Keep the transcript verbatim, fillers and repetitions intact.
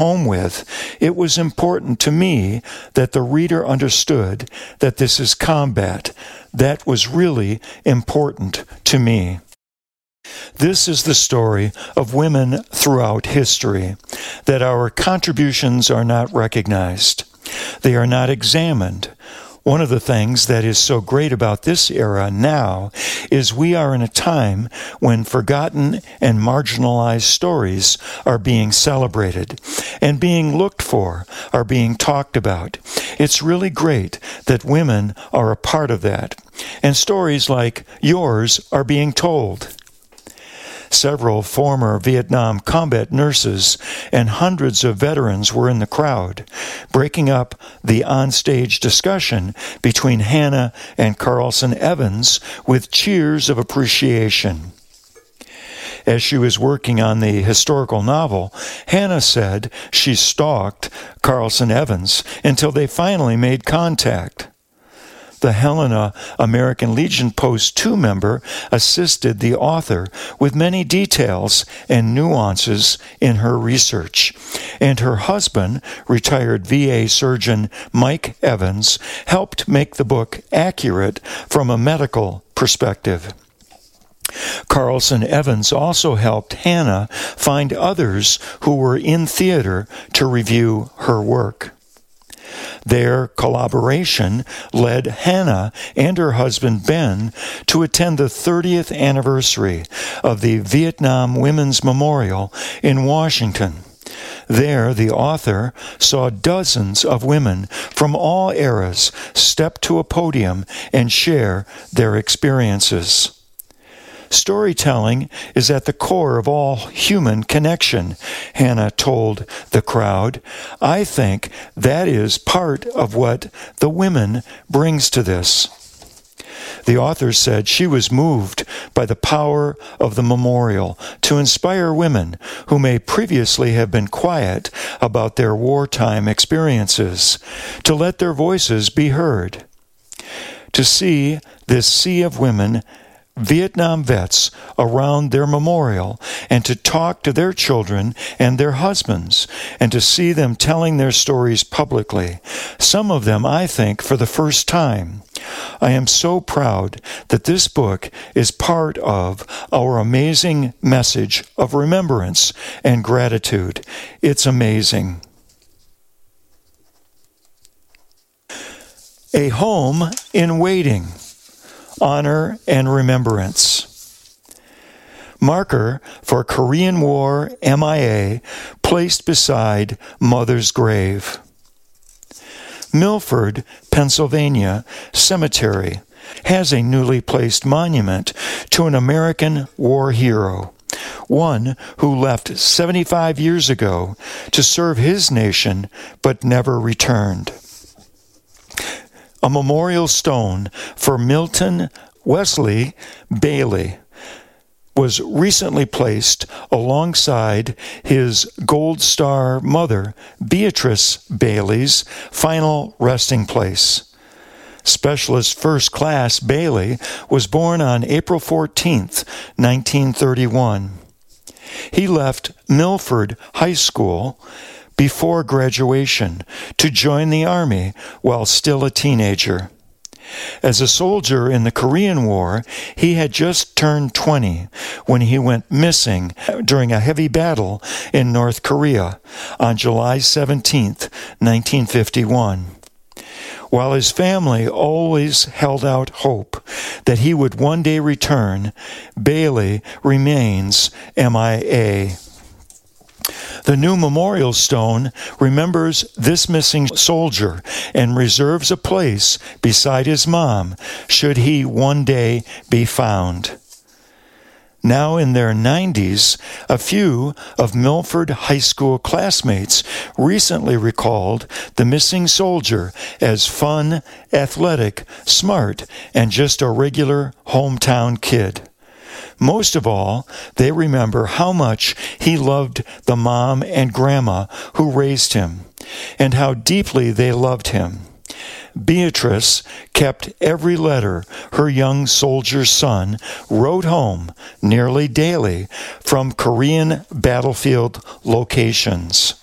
home with, it was important to me that the reader understood that this is combat. That was really important to me. This is the story of women throughout history, that our contributions are not recognized. They are not examined. One of the things that is so great about this era now is we are in a time when forgotten and marginalized stories are being celebrated and being looked for, are being talked about. It's really great that women are a part of that, and stories like yours are being told. Several former Vietnam combat nurses and hundreds of veterans were in the crowd, breaking up the onstage discussion between Hannah and Carlson Evans with cheers of appreciation. As she was working on the historical novel, Hannah said she stalked Carlson Evans until they finally made contact. The Helena American Legion Post two member assisted the author with many details and nuances in her research, and her husband, retired V A surgeon Mike Evans, helped make the book accurate from a medical perspective. Carlson Evans also helped Hannah find others who were in theater to review her work. Their collaboration led Hannah and her husband Ben to attend the thirtieth anniversary of the Vietnam Women's Memorial in Washington. There, the author saw dozens of women from all eras step to a podium and share their experiences. Storytelling is at the core of all human connection, Hannah told the crowd. I think that is part of what the women brings to this. The author said she was moved by the power of the memorial to inspire women who may previously have been quiet about their wartime experiences, to let their voices be heard. To see this sea of women, Vietnam vets, around their memorial, and to talk to their children and their husbands, and to see them telling their stories publicly, some of them, I think, for the first time. I am so proud that this book is part of our amazing message of remembrance and gratitude. It's amazing. A Home in Waiting. Honor and Remembrance. Marker for Korean War M I A placed beside mother's grave. Milford, Pennsylvania Cemetery has a newly placed monument to an American war hero, one who left seventy-five years ago to serve his nation but never returned. A memorial stone for Milton Wesley Bailey was recently placed alongside his Gold Star mother, Beatrice Bailey's final resting place. Specialist First Class Bailey was born on April fourteenth, nineteen thirty-one. He left Milford High School before graduation to join the Army while still a teenager. As a soldier in the Korean War, he had just turned twenty when he went missing during a heavy battle in North Korea on July seventeenth, nineteen fifty-one. While his family always held out hope that he would one day return, Bailey remains M I A. The new memorial stone remembers this missing soldier and reserves a place beside his mom should he one day be found. Now in their nineties, a few of Milford High School classmates recently recalled the missing soldier as fun, athletic, smart, and just a regular hometown kid. Most of all, they remember how much he loved the mom and grandma who raised him, and how deeply they loved him. Beatrice kept every letter her young soldier son wrote home nearly daily from Korean battlefield locations.